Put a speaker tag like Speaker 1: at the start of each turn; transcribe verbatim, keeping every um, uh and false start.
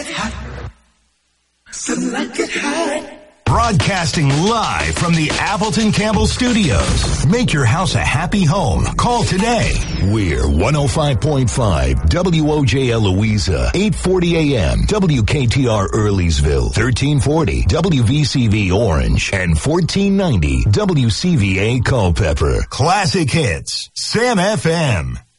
Speaker 1: it hot. Some like it hot.
Speaker 2: Broadcasting live from the Appleton Campbell Studios. Make your house a happy home. Call today. We're one oh five point five W O J L Louisa, eight forty a.m. W K T R Earlysville, thirteen forty W V C V Orange, and fourteen ninety W C V A Culpeper. Classic hits. Sam F M.